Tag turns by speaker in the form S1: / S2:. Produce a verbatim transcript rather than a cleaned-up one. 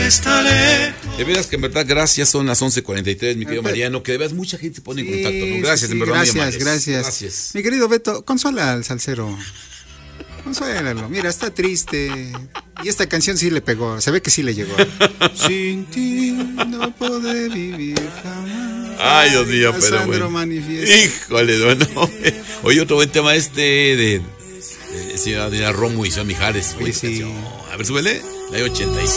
S1: está lejos.
S2: De veras que en verdad, gracias, son las once cuarenta y tres, mi querido Mariano, que de veras mucha gente se pone
S3: Sí,
S2: en contacto, ¿no? Gracias,
S3: sí,
S2: en verdad. muy
S3: gracias,
S2: amables.
S3: gracias.
S2: Gracias.
S3: Mi querido Beto, consuela al salsero. Consuélalo. Mira, está triste. Y esta canción sí le pegó. Se ve que sí le llegó. Sin ti no podré vivir jamás.
S2: Ay, Dios mío, pero
S3: Sandro
S2: bueno.
S3: manifiesta.
S2: Híjole, bueno. Oye, otro buen tema este de, de señora Dina Romo y Son Mijares. Oye,
S3: Sí, sí.
S2: A ver, súbele. La ochenta y cinco.